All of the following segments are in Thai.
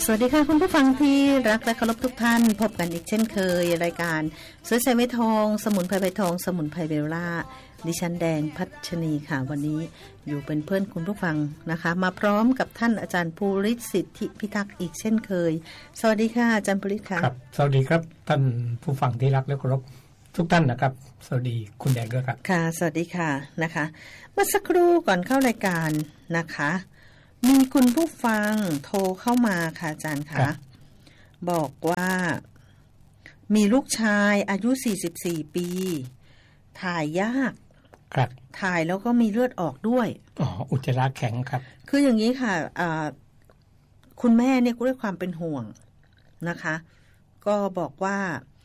สวัสดีค่ะคุณผู้ฟังที่รักและเคารพทุกท่านพบกันอีกเช่นเคยรายการสวยใสไม้ทองสมุนไพรใบทองสมุนไพรเบลล่าดิฉันแดงพัชนีค่ะวันนี้อยู่เป็นเพื่อนคุณผู้ฟังนะคะมาพร้อมกับท่านอาจารย์ภูริศสิทธิพิทักษ์อีกเช่นเคยสวัสดีค่ะอาจารย์ภูริศค่ะครับสวัสดีครับท่านผู้ฟังที่รักและเคารพทุกท่านนะครับสวัสดีคุณแดงด้วยครับค่ะสวัสดีค่ะนะคะเมื่อสักครู่ก่อนเข้ารายการนะคะมีคุณผู้ฟังโทรเข้ามาค่ะอาจารย์คะบอกว่ามีลูกชายอายุ44ปีถ่ายยากครับถ่ายแล้วก็มีเลือดออกด้วยอุจจาระแข็งครับคืออย่างนี้ค่ะคุณแม่เนี่ยด้วยความเป็นห่วงนะคะก็บอกว่า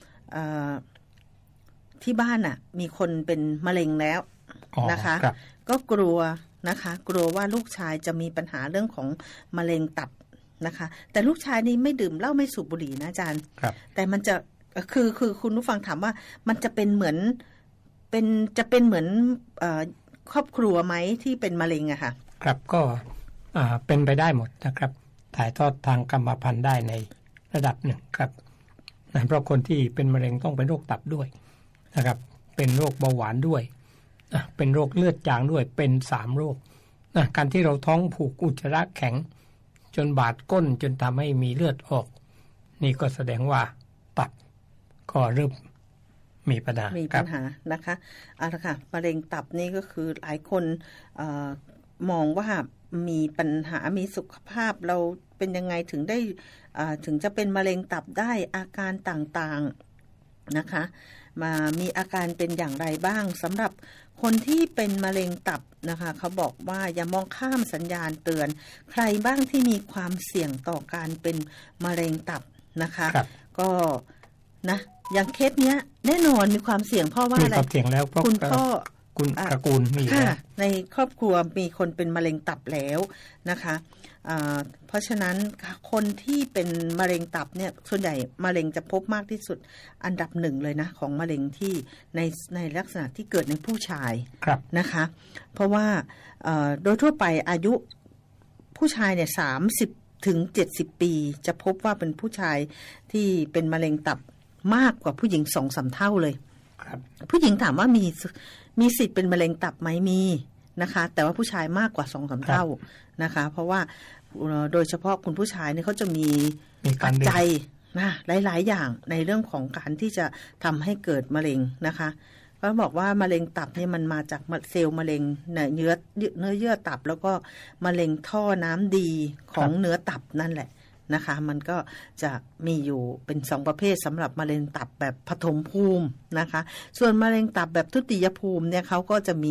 ที่บ้านมีคนเป็นมะเร็งแล้วนะคะก็กลัวนะคะกลัวว่าลูกชายจะมีปัญหาเรื่องของมะเร็งตับนะคะแต่ลูกชายนี่ไม่ดื่มเหล้าไม่สูบบุหรี่นะอาจารย์แต่มันจะคือคุณผู้ฟังถามว่ามันจะเป็นเหมือนจะเป็นเหมือนครอบครัวไหมที่เป็นมะเร็งอะค่ะครับก็เป็นไปได้หมดนะครับถ่ายทอดทางกรรมพันธุ์ได้ในระดับหนึ่งครับเพราะคนที่เป็นมะเร็งต้องเป็นโรคตับด้วยนะครับเป็นโรคเบาหวานด้วยเป็นโรคเลือดจางด้วยเป็น3โรคการที่เราท้องผูกอุจจาระแข็งจนบาดก้นจนทำให้มีเลือดออกนี่ก็แสดงว่าตับก็เริ่มมีปัญหานะคะเอาละค่ะมะเร็งตับนี่ก็คือหลายคนมองว่ามีปัญหามีสุขภาพเราเป็นยังไงถึงได้ถึงจะเป็นมะเร็งตับได้อาการต่างๆนะคะมีอาการเป็นอย่างไรบ้างสำหรับคนที่เป็นมะเร็งตับนะคะเขาบอกว่าอย่ามองข้ามสัญญาณเตือนใครบ้างที่มีความเสี่ยงต่อการเป็นมะเร็งตับนะคะก็นะอย่างเคสเนี้ยแน่นอนมีความเสี่ยงเพราะว่าอะไรคุณพ่อคุณตระกูลมีในครอบครัวมีคนเป็นมะเร็งตับแล้วนะคะเพราะฉะนั้นคนที่เป็นมะเร็งตับเนี่ยส่วนใหญ่มะเร็งจะพบมากที่สุดอันดับ1เลยนะของมะเร็งที่ในลักษณะที่เกิดในผู้ชายนะคะเพราะว่าโดยทั่วไปอายุผู้ชายเนี่ย30 ถึง 70 ปีจะพบว่าเป็นผู้ชายที่เป็นมะเร็งตับมากกว่าผู้หญิง 2-3 เท่าเลยผู้หญิงถามว่ามีสิทธิ์เป็นมะเร็งตับไหมมีนะคะแต่ว่าผู้ชายมากกว่า 2-3 เท่านะคะเพราะว่าโดยเฉพาะคุณผู้ชายเนี่ยเขาจะมีปัจจัยนะหลายๆอย่างในเรื่องของการที่จะทำให้เกิดมะเร็งนะคะก็บอกว่ามะเร็งตับเนี่ยมันมาจากเซลล์มะเร็งเนื้อเยื่อตับแล้วก็มะเร็งท่อน้ำดีของเนื้อตับนั่นแหละนะคะมันก็จะมีอยู่เป็น2ประเภทสำหรับมะเร็งตับแบบปฐมภูมินะคะส่วนมะเร็งตับแบบทุติยภูมิเนี่ยเขาก็จะมี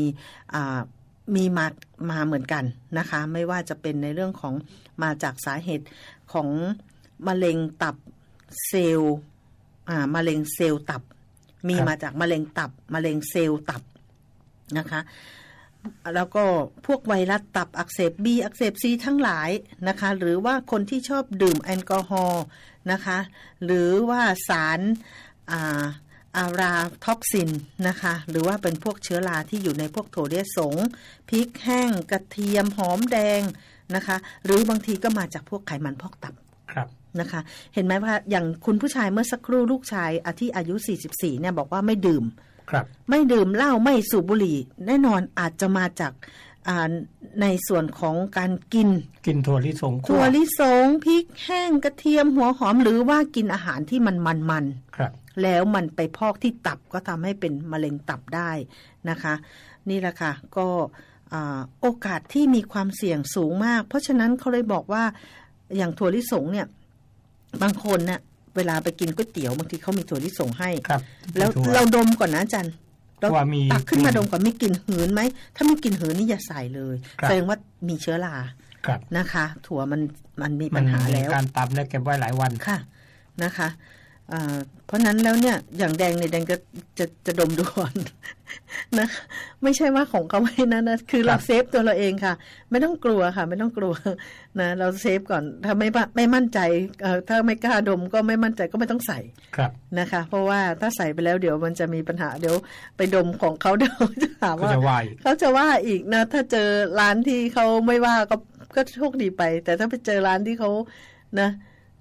มาเหมือนกันนะคะไม่ว่าจะเป็นในเรื่องของมาจากสาเหตุของมะเร็งตับเซลล์มะเร็งเซลล์ตับมีมาจากมะเร็งตับมะเร็งเซลล์ตับนะคะแล้วก็พวกไวรัสตับอักเสบ B อักเสบ C ทั้งหลายนะคะหรือว่าคนที่ชอบดื่มแอลกอฮอล์นะคะหรือว่าสารอาราท็อกซินนะคะหรือว่าเป็นพวกเชื้อราที่อยู่ในพวกถั่วลิสงพริกแห้งกระเทียมหอมแดงนะคะหรือบางทีก็มาจากพวกไขมันพอกตับนะคะเห็นไหมว่าอย่างคุณผู้ชายเมื่อสักครู่ลูกชายที่อายุ44เนี่ยบอกว่าไม่ดื่มไม่ดื่มเหล้าไม่สูบบุหรี่แน่นอนอาจจะมาจากในส่วนของการกินถั่วลิสงพริกแห้งกระเทียมหัวหอมหรือว่ากินอาหารที่มันแล้วมันไปพอกที่ตับก็ทำให้เป็นมะเร็งตับได้นะคะนี่แหละค่ะก็โอกาสที่มีความเสี่ยงสูงมากเพราะฉะนั้นเขาเลยบอกว่าอย่างถั่วลิสงเนี่ยบางคนเนี่ยเวลาไปกินก๋วยเตี๋ยวบางทีเขามีถั่วลิสงให้แล้วเราดมก่อนนะอาจารย์เราตักขึ้นมาดมก่อนไม่กลิ่นหืนไหมถ้าไม่กลิ่นหืนนี่อย่าใส่เลยแสดงว่ามีเชื้อรานะคะถั่วมันมีปัญหาแล้วการตำและเก็บไว้หลายวันค่ะนะคะเพราะนั้นแล้วเนี่ยอย่างแดงเนี่ยแดงก็จะดมดูก่อนนะไม่ใช่ว่าของเขาไม่นะคือเราเซฟตัวเราเองค่ะไม่ต้องกลัวค่ะไม่ต้องกลัวนะเราเซฟก่อนถ้าไม่มั่นใจถ้าไม่กล้าดมก็ไม่มั่นใจก็ไม่ต้องใส่นะคะเพราะว่าถ้าใส่ไปแล้วเดี๋ยวมันจะมีปัญหาเดี๋ยวไปดมของเขาเดี๋ยวจะถามว่าเขาจะว่าอีกนะถ้าเจอร้านที่เขาไม่ว่าก็โชคดีไปแต่ถ้าไปเจอร้านที่เขานะ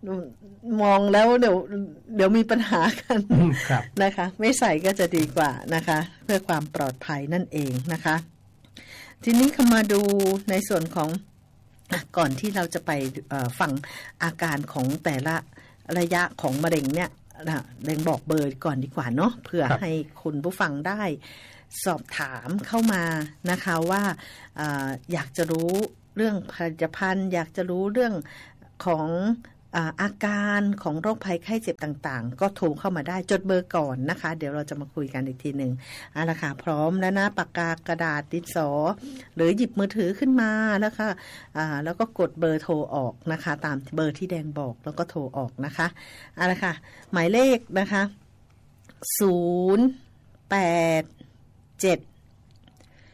มองแล้วเดี๋ยวมีปัญหากันนะคะ ไม่ใส่ก็จะดีกว่านะคะ เพื่อความปลอดภัยนั่นเองนะคะ ทีนี้เข้ามาดูในส่วนของก่อนที่เราจะไปฟังอาการของแต่ละระยะของมะเร็งเนี่ยเร่งบอกเบอร์ก่อนดีกว่าเนาะเพื่อให้คุณผู้ฟังได้สอบถามเข้ามานะคะว่าอยากจะรู้เรื่องผลิตภัณฑ์อยากจะรู้เรื่องของอาการของโรคภัยไข้เจ็บต่างๆก็โทรเข้ามาได้จดเบอร์ก่อนนะคะเดี๋ยวเราจะมาคุยกันอีกทีหนึ่งเอาละค่ะพร้อมแล้วนะปากกากระดาษดินสอหรือหยิบมือถือขึ้นมาแล้วค่ะแล้วก็กดเบอร์โทรออกนะคะตามเบอร์ที่แดงบอกแล้วก็โทรออกนะคะเอาละค่ะหมายเลขนะคะ087